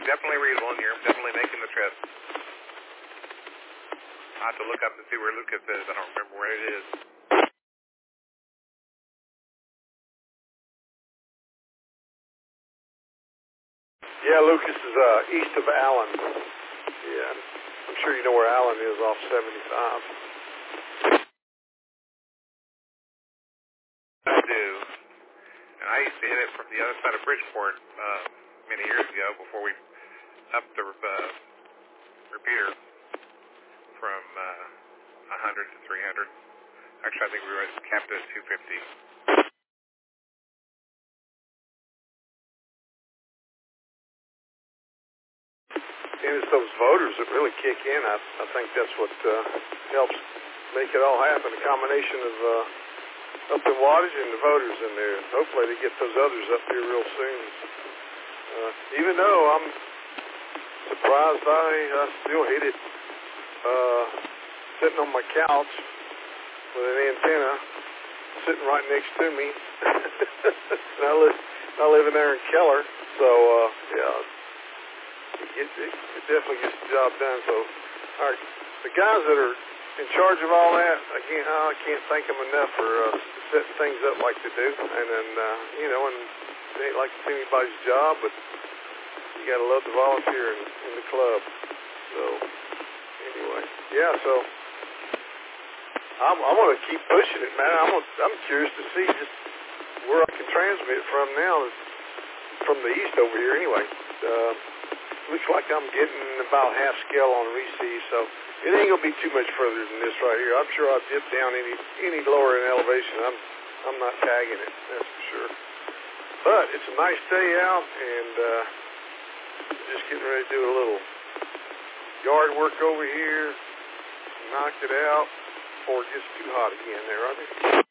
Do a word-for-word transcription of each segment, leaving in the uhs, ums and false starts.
definitely reasonable, and you're definitely making the trip. I'll have to look up to see where Lucas is. I don't remember where it is. Yeah, Lucas is uh, east of Allen. Yeah, I'm sure you know where Allen is off seventy-five. I do. And I used to hit it from the other side of Bridgeport uh, many years ago before we upped the uh, repeater from uh, one hundred to three hundred. Actually, I think we were capped at two fifty. And it's those voters that really kick in. I, I think that's what uh, helps make it all happen, a combination of uh, up in wattage and the voters in there. Hopefully they get those others up here real soon. Uh, even though I'm surprised, I, I still hit it uh, sitting on my couch with an antenna sitting right next to me. and I live, I live in there in Keller, so uh, yeah. It, it, it definitely gets the job done. So, all right, the guys that are in charge of all that, I can't, I can't thank them enough for uh, setting things up like they do. And then, uh, you know, and it ain't like it's anybody's job, but you got to love to volunteer in, in the club. So, anyway, yeah. So, I'm, I want to keep pushing it, man. I'm, I'm curious to see just where I can transmit from now, from the east over here, anyway. Uh, Looks like I'm getting about half scale on receive, so it ain't gonna be too much further than this right here. I'm sure I'll dip down any any lower in elevation. I'm I'm not tagging it, that's for sure. But it's a nice day out, and uh, just getting ready to do a little yard work over here. Knocked it out before it gets too hot again there, Roger.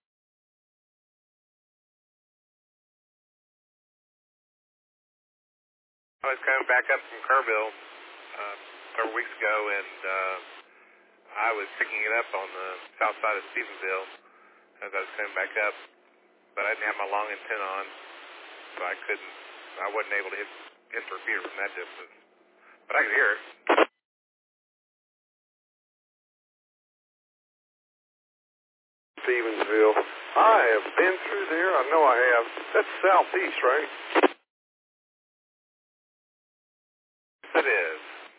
I was coming back up from Kerrville uh, several weeks ago, and uh, I was picking it up on the south side of Stephenville as I was coming back up, but I didn't have my long antenna on, so I couldn't, I wasn't able to hit, hit the repeater from that distance. But I could hear it. Stevensville. I have been through there. I know I have. That's southeast, right? It is.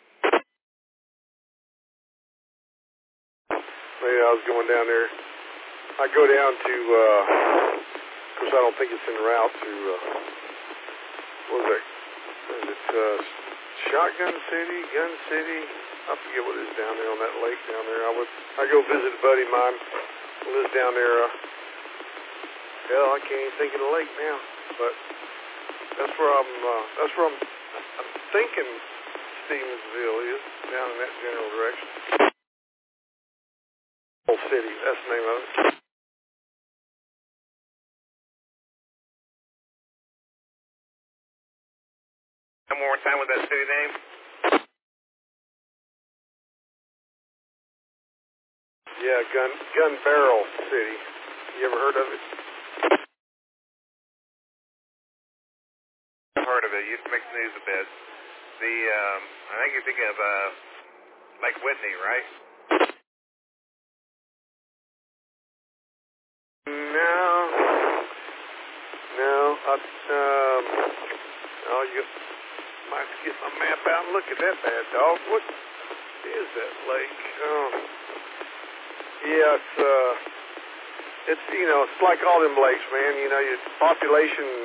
Yeah, I was going down there. I go down to, uh, of course, I don't think it's en route to, uh, what was that? Is it uh, Shotgun City, Gun City? I forget what it is down there on that lake down there. I would, I go visit a buddy of mine who lives down there. Uh, hell, I can't even think of the lake now, but that's where I'm. Uh, that's where I'm. I'm thinking Stevensville is down in that general direction. Old City, that's the name of it. One more time with that city name. Yeah, Gun Gun Barrel City. You ever heard of it? I've heard of it. It used to make the news a bit. The, um, I think you're thinking of uh, Lake Whitney, right? No. No. I, um, oh, you might have to get my map out and look at that bad dog. What is that lake? Oh. Yeah, it's, uh, it's, you know, it's like all them lakes, man. You know, your population